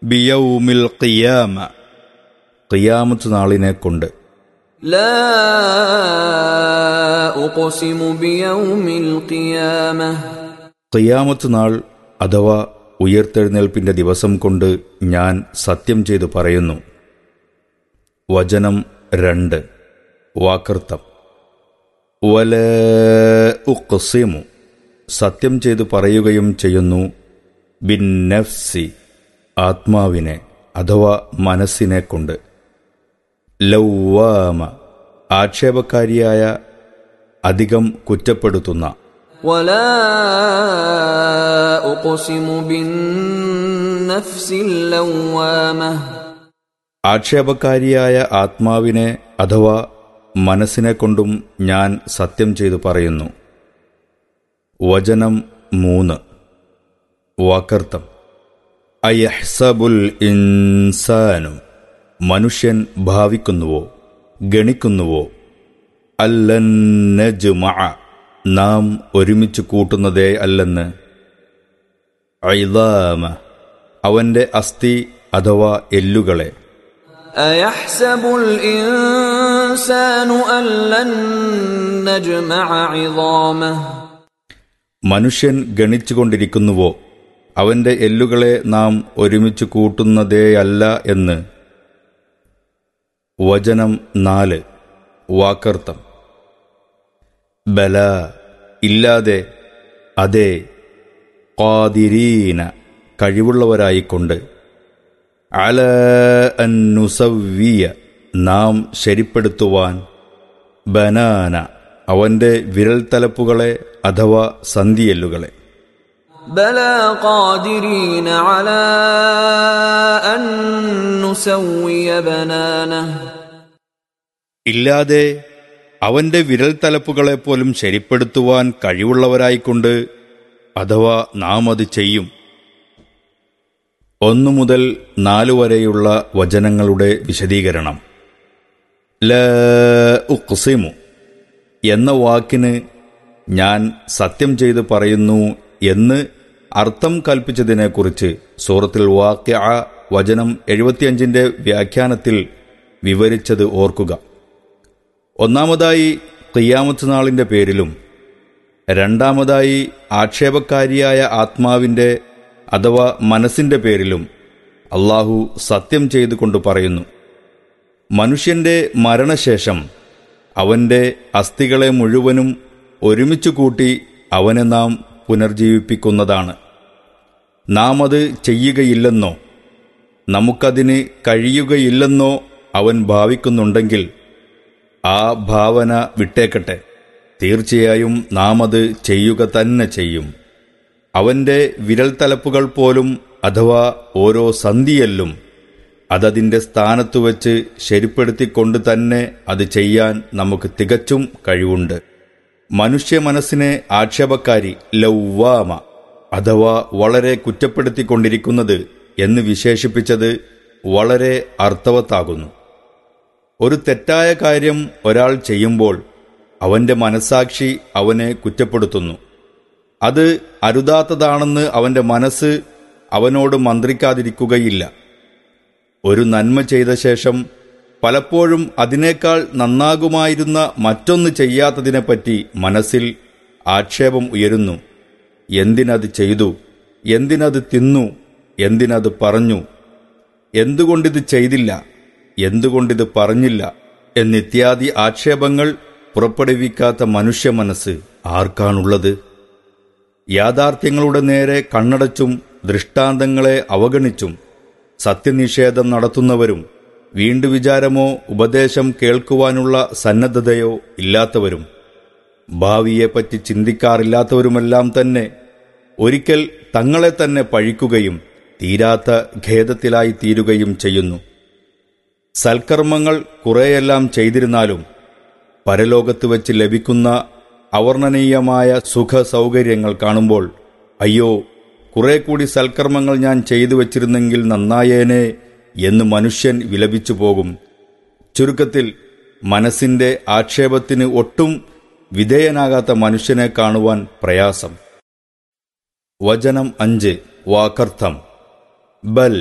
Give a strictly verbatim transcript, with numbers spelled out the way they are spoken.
ബിയൗമിൽ ഖിയാമ, ഖിയാമത്ത് നാളിനെ കൊണ്ട്. ലാ ഉഖ്സിമു ബിയൗമിൽ ഖിയാമ, ഖിയാമത്ത് നാൾ അഥവാ ഉയർത്തെഴുന്നേൽപ്പിന്റെ ദിവസം കൊണ്ട് ഞാൻ സത്യം ചെയ്തു പറയുന്നു. വചനം രണ്ട്, വാക്കർത്ഥം. വല ഉഖ്സിമു, സത്യം ചെയ്തു പറയുകയും ചെയ്യുന്നു. ബിൻ നഫ്സി, ആത്മാവിനെ അഥവാ മനസ്സിനെ കൊണ്ട്. ലൗവാമ, ആക്ഷേപക്കാരിയായ, അധികം കുറ്റപ്പെടുത്തുന്ന. വലാ ഉഖ്സിമു ബിൻ നഫ്സിൽ ലൗവാമ, ആക്ഷേപക്കാരിയായ ആത്മാവിനെ അഥവാ മനസ്സിനെ കൊണ്ടും ഞാൻ സത്യം ചെയ്തു പറയുന്നു. വചനം മൂന്ന്, വാക്കർത്ഥം. അയഹ്സബുൽ ഇൻസാനു, മനുഷ്യൻ ഭാവിക്കുന്നുവോ, ഗണിക്കുന്നുവോ, അല്ലൻ നജ്മഅ, നാം ഒരുമിച്ച് കൂട്ടുന്നതേ അല്ലെന്ന്. ഇളാമ, അവന്റെ അസ്ഥി അഥവാ എല്ലുകളെ. അയഹ്സബുൽ ഇൻസാനു അല്ലൻ നജ്മഅ ഇളാമഹു, മനുഷ്യൻ ഗണിച്ചുകൊണ്ടിരിക്കുന്നുവോ, അവന്റെ എല്ലുകളെ നാം ഒരുമിച്ച് കൂട്ടുന്നതേയല്ല എന്ന്. വചനം നാല്, വാക്കർത്ഥം. ബല, ഇല്ലാതെ, അതെ, ഖാദിരീന, കഴിവുള്ളവരായിക്കൊണ്ട്, അല അൻ നുസവ്വിയ, നാം ശരിപ്പെടുത്തുവാൻ, ബനാന, അവന്റെ വിരൽ തലപ്പുകളെ അഥവാ സന്ധിയെല്ലുകളെ. ബലാ ഖാദിരീന അലാ അൻ നുസവ്വിയ ബനാനഹു, ഇല്ലാതെ അവന്റെ വിരൽ തലപ്പുകളെ പോലും ശരിപ്പെടുത്തുവാൻ കഴിവുള്ളവരായിക്കൊണ്ട്, അഥവാ നാം അത് ചെയ്യും. ഒന്നു മുതൽ നാലു വരെയുള്ള വചനങ്ങളുടെ വിശദീകരണം. ലാ ഉഖ്സിമു എന്ന വാക്കിന് ഞാൻ സത്യം ചെയ്ത് പറയുന്നു എന്ന് അർത്ഥം കൽപ്പിച്ചതിനെക്കുറിച്ച് സൂറത്തുൽ വാഖിഅ വചനം എഴുപത്തിയഞ്ചിന്റെ വ്യാഖ്യാനത്തിൽ വിവരിച്ചത് ഓർക്കുക. ഒന്നാമതായി ഖിയാമത്ത് നാളിന്റെ പേരിലും, രണ്ടാമതായി ആക്ഷേപക്കാരിയായ ആത്മാവിന്റെ അഥവാ മനസ്സിന്റെ പേരിലും അള്ളാഹു സത്യം ചെയ്തുകൊണ്ട് പറയുന്നു. മനുഷ്യന്റെ മരണശേഷം അവന്റെ അസ്ഥികളെ മുഴുവനും ഒരുമിച്ചു കൂട്ടി അവനെ നാം പുനർജീവിപ്പിക്കുന്നതാണ്. നാം അത് ചെയ്യുകയില്ലെന്നോ നമുക്കതിന് കഴിയുകയില്ലെന്നോ അവൻ ഭാവിക്കുന്നുണ്ടെങ്കിൽ ആ ഭാവന വിട്ടേക്കട്ടെ. തീർച്ചയായും നാം അത് ചെയ്യുക തന്നെ ചെയ്യും. അവന്റെ വിരൽ തലപ്പുകൾ പോലും അഥവാ ഓരോ സന്ധിയെല്ലും അതതിൻ്റെ സ്ഥാനത്തു വച്ച് ശരിപ്പെടുത്തിക്കൊണ്ട് തന്നെ അത് ചെയ്യാൻ നമുക്ക് തികച്ചും കഴിവുണ്ട്. മനുഷ്യ മനസ്സിനെ ആക്ഷേപക്കാരി, ലൗവാമ അഥവാ വളരെ കുറ്റപ്പെടുത്തിക്കൊണ്ടിരിക്കുന്നത് എന്ന് വിശേഷിപ്പിച്ചത് വളരെ അർത്ഥവത്താകുന്നു. ഒരു തെറ്റായ കാര്യം ഒരാൾ ചെയ്യുമ്പോൾ അവന്റെ മനസ്സാക്ഷി അവനെ കുറ്റപ്പെടുത്തുന്നു. അത് അരുതാത്തതാണെന്ന് അവന്റെ മനസ്സ് അവനോട് മന്ത്രിക്കാതിരിക്കുകയില്ല. ഒരു നന്മ ചെയ്ത ശേഷം പലപ്പോഴും അതിനേക്കാൾ നന്നാകുമായിരുന്ന മറ്റൊന്ന് ചെയ്യാത്തതിനെപ്പറ്റി മനസ്സിൽ ആക്ഷേപം ഉയരുന്നു. എന്തിനത് ചെയ്തു, എന്തിനത് തിന്നു, എന്തിനത് പറഞ്ഞു, എന്തുകൊണ്ടിത് ചെയ്തില്ല, എന്തുകൊണ്ടിത് പറഞ്ഞില്ല എന്നിത്യാദി ആക്ഷേപങ്ങൾ പുറപ്പെടുവിക്കാത്ത മനുഷ്യ മനസ്സ് ആർക്കാണുള്ളത്? യാഥാർത്ഥ്യങ്ങളുടെ നേരെ കണ്ണടച്ചും ദൃഷ്ടാന്തങ്ങളെ അവഗണിച്ചും സത്യനിഷേധം നടത്തുന്നവരും വീണ്ടു വിചാരമോ ഉപദേശം കേൾക്കുവാനുള്ള സന്നദ്ധതയോ ഇല്ലാത്തവരും ഭാവിയെപ്പറ്റി ചിന്തിക്കാറില്ലാത്തവരുമെല്ലാം തന്നെ ഒരിക്കൽ തങ്ങളെ തന്നെ പഴിക്കുകയും തീരാത്ത ഖേദത്തിലായി തീരുകയും ചെയ്യുന്നു. സൽക്കർമ്മങ്ങൾ കുറെയെല്ലാം ചെയ്തിരുന്നാലും പരലോകത്ത് വച്ച് ലഭിക്കുന്ന അവർണ്ണനീയമായ സുഖ സൗകര്യങ്ങൾ കാണുമ്പോൾ അയ്യോ, കുറെ കൂടി സൽക്കർമ്മങ്ങൾ ഞാൻ ചെയ്തു വച്ചിരുന്നെങ്കിൽ നന്നായേനെ എന്ന് മനുഷ്യൻ വിലപിച്ചു പോകും. ചുരുക്കത്തിൽ മനസ്സിന്റെ ആക്ഷേപത്തിന് ഒട്ടും വിധേയനാകാത്ത മനുഷ്യനെ കാണുവാൻ പ്രയാസം. വചനം അഞ്ച്, വാക്കർത്ഥം. ബൽ